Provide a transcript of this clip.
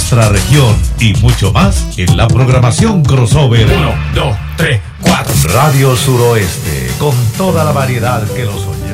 nuestra región y mucho más en la programación crossover 1, 2, 3, 4. Radio Suroeste, con toda la variedad que los oyentes